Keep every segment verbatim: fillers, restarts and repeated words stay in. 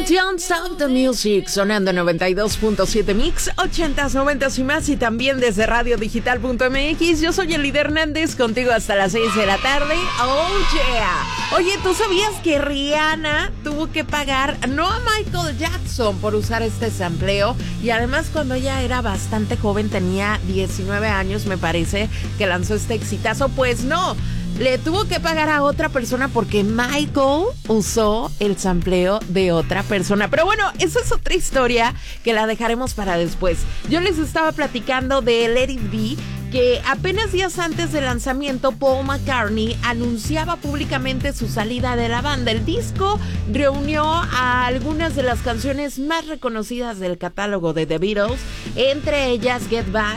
Don't Stop the Music, sonando noventa y dos punto siete Mix, ochentas, noventas y más, y también desde radio digital punto m x. Yo soy Elida Hernández, contigo hasta las seis de la tarde. Oh yeah. Oye, ¿tú sabías que Rihanna tuvo que pagar no a Michael Jackson por usar este sampleo? Y además, cuando ella era bastante joven, tenía diecinueve años, me parece, que lanzó este exitazo. Pues no, le tuvo que pagar a otra persona porque Michael usó el sampleo de otra persona. Pero bueno, esa es otra historia que la dejaremos para después. Yo les estaba platicando de Let It Be, que apenas días antes del lanzamiento, Paul McCartney anunciaba públicamente su salida de la banda. El disco reunió a algunas de las canciones más reconocidas del catálogo de The Beatles, entre ellas Get Back,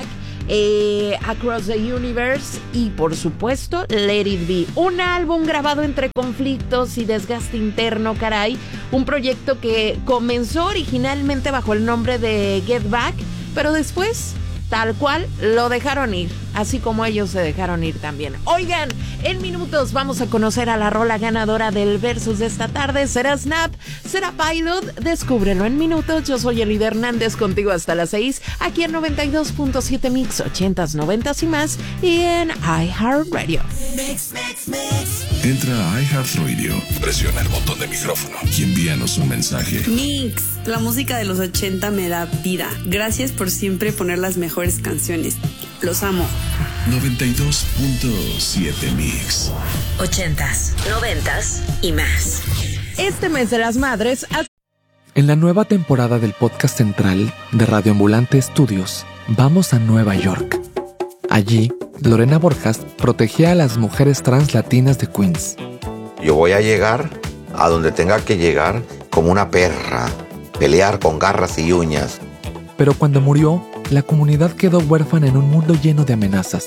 Eh, Across the Universe y por supuesto Let It Be, un álbum grabado entre conflictos y desgaste interno, caray, un proyecto que comenzó originalmente bajo el nombre de Get Back, pero después tal cual lo dejaron ir, así como ellos se dejaron ir también. Oigan, en minutos vamos a conocer a la rola ganadora del Versus de esta tarde. ¿Será Snap? ¿Será Pilot? Descúbrelo en minutos. Yo soy Elida Hernández, contigo hasta las seis, aquí en noventa y dos punto siete Mix, ochentas, noventas y más, y en iHeartRadio. Mix, mix, mix. Entra a iHeartRadio, presiona el botón de micrófono y envíanos un mensaje. Mix, la música de los ochenta me da vida. Gracias por siempre poner las mejores canciones. Los amo. noventa y dos punto siete Mix. Ochentas, noventas y más. Este mes de las madres... En la nueva temporada del podcast central de Radio Ambulante Estudios, vamos a Nueva York. Allí, Lorena Borjas protegía a las mujeres trans latinas de Queens. Yo voy a llegar a donde tenga que llegar como una perra, pelear con garras y uñas. Pero cuando murió, la comunidad quedó huérfana en un mundo lleno de amenazas.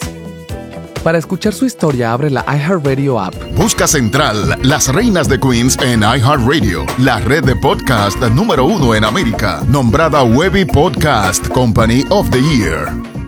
Para escuchar su historia, abre la iHeartRadio app. Busca Central, las reinas de Queens en iHeartRadio, la red de podcast número uno en América, nombrada Webby Podcast Company of the Year.